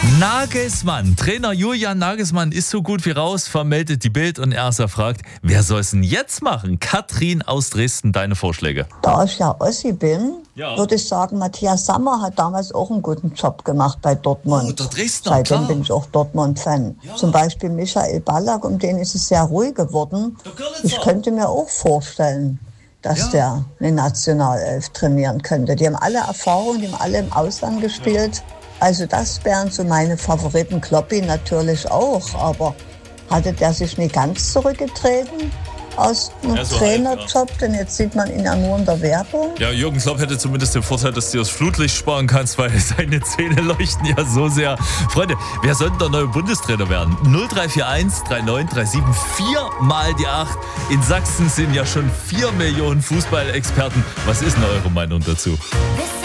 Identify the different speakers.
Speaker 1: Nagelsmann, Trainer Julian Nagelsmann ist so gut wie raus, vermeldet die Bild und er fragt, wer soll es denn jetzt machen? Katrin aus Dresden, deine Vorschläge.
Speaker 2: Da ich ja Ossi bin, würde ich sagen, Matthias Sammer hat damals auch einen guten Job gemacht bei Dortmund.
Speaker 1: Oh, der Dresdner,
Speaker 2: Seitdem
Speaker 1: klar.
Speaker 2: bin ich auch Dortmund-Fan. Ja. Zum Beispiel Michael Ballack, um den ist es sehr ruhig geworden. Ich könnte mir auch vorstellen, dass der eine Nationalelf trainieren könnte. Die haben alle Erfahrung, die haben alle im Ausland gespielt. Also das wären so meine Favoriten. Kloppi natürlich auch, aber hatte der sich nicht ganz zurückgetreten aus dem Trainerjob? Denn jetzt sieht man ihn ja nur in der Werbung.
Speaker 1: Ja, Jürgen Klopp hätte zumindest den Vorteil, dass du das Flutlicht sparen kannst, weil seine Zähne leuchten ja so sehr. Freunde, wer soll denn der neue Bundestrainer werden? 0341 3937 4 mal die 8. In Sachsen sind ja schon 4 Millionen Fußballexperten. Was ist denn eure Meinung dazu?